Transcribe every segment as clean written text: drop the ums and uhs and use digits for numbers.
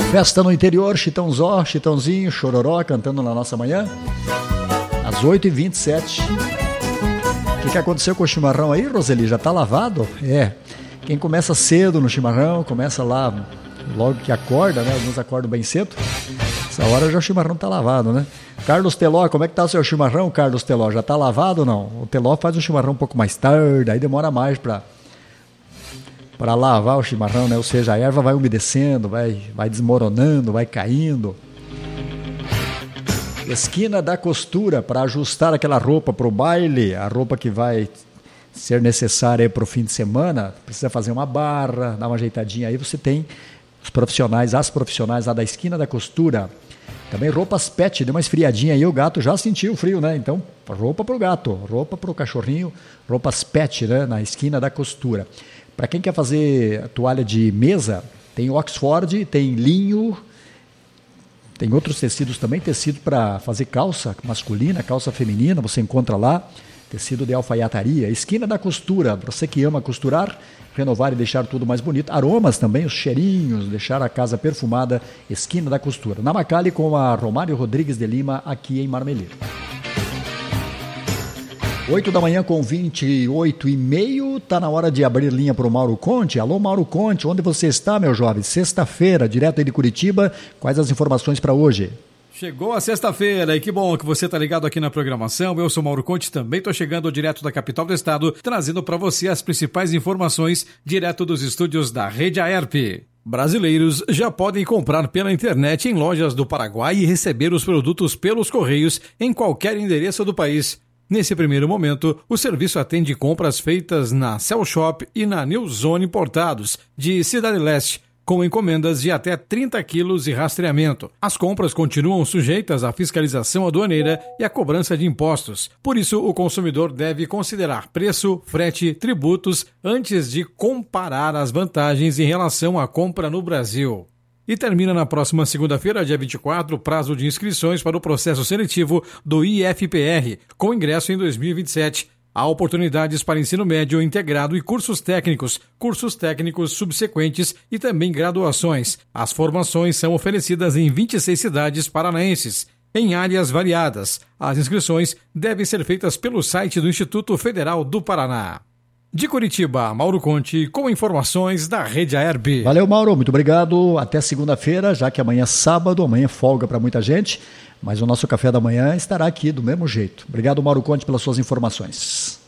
Festa no interior, Chitãozó, Chitãozinho, Chororó cantando na nossa manhã, às 8h27. O que aconteceu com o chimarrão aí, Roseli? Já tá lavado? É. Quem começa cedo no chimarrão, começa lá logo que acorda, né? Alguns acordam bem cedo. Essa hora já o chimarrão tá lavado, né? Carlos Teló, como é que tá o seu chimarrão, Carlos Teló? Já tá lavado ou não? O Teló faz um chimarrão um pouco mais tarde, aí demora mais para lavar o chimarrão, né? Ou seja, a erva vai umedecendo, vai desmoronando, vai caindo. Esquina da costura, para ajustar aquela roupa para o baile, a roupa que vai ser necessária para o fim de semana, precisa fazer uma barra, dar uma ajeitadinha aí, você tem os profissionais, as profissionais lá da Esquina da Costura. Também roupas pet, deu uma esfriadinha aí, o gato já sentiu o frio, né? Então, roupa para o gato, roupa para o cachorrinho, roupas pet, né? Na Esquina da Costura. Para quem quer fazer toalha de mesa, tem Oxford, tem linho, tem outros tecidos também, tecido para fazer calça masculina, calça feminina, você encontra lá, tecido de alfaiataria, Esquina da Costura, você que ama costurar, renovar e deixar tudo mais bonito, aromas também, os cheirinhos, deixar a casa perfumada, Esquina da Costura. Na Macali com a Romário Rodrigues de Lima, aqui em Marmeleiro. 8 da manhã com 28h30, tá na hora de abrir linha para o Mauro Conte. Alô, Mauro Conte, onde você está, meu jovem? Sexta-feira, direto aí de Curitiba, quais as informações para hoje? Chegou a sexta-feira e que bom que você tá ligado aqui na programação. Eu sou Mauro Conte, também tô chegando direto da capital do estado, trazendo para você as principais informações direto dos estúdios da Rede Aerp. Brasileiros já podem comprar pela internet em lojas do Paraguai e receber os produtos pelos correios em qualquer endereço do país. Nesse primeiro momento, o serviço atende compras feitas na Cell Shop e na New Zone Importados, de Cidade Leste, com encomendas de até 30 quilos e rastreamento. As compras continuam sujeitas à fiscalização aduaneira e à cobrança de impostos. Por isso, o consumidor deve considerar preço, frete, tributos, antes de comparar as vantagens em relação à compra no Brasil. E termina na próxima segunda-feira, dia 24, o prazo de inscrições para o processo seletivo do IFPR, com ingresso em 2027. Há oportunidades para ensino médio integrado e cursos técnicos subsequentes e também graduações. As formações são oferecidas em 26 cidades paranaenses, em áreas variadas. As inscrições devem ser feitas pelo site do Instituto Federal do Paraná. De Curitiba, Mauro Conte, com informações da Rede Aerp. Valeu, Mauro, muito obrigado. Até segunda-feira, já que amanhã é sábado, amanhã é folga para muita gente, mas o nosso café da manhã estará aqui do mesmo jeito. Obrigado, Mauro Conte, pelas suas informações.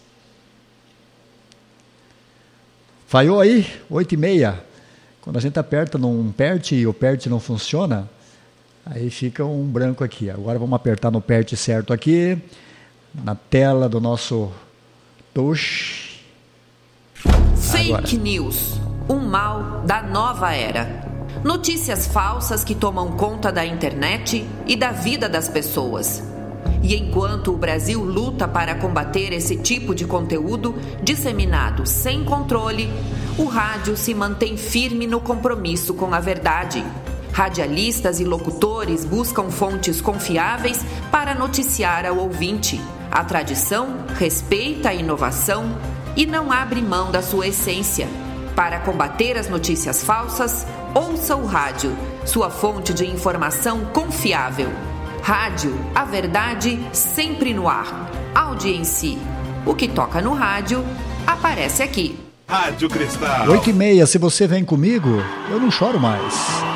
Falhou aí, 8h30. Quando a gente aperta num PERT e o PERT não funciona, aí fica um branco aqui. Agora vamos apertar no PERT certo aqui, na tela do nosso touch. Fake News, um mal da nova era. Notícias falsas que tomam conta da internet e da vida das pessoas. E enquanto o Brasil luta para combater esse tipo de conteúdo disseminado sem controle, o rádio se mantém firme no compromisso com a verdade. Radialistas e locutores buscam fontes confiáveis para noticiar ao ouvinte. A tradição respeita a inovação e não abre mão da sua essência. Para combater as notícias falsas, ouça o rádio, sua fonte de informação confiável. Rádio, a verdade sempre no ar. Audiência. O que toca no rádio, aparece aqui. Rádio Cristal. 8h30, se você vem comigo, eu não choro mais.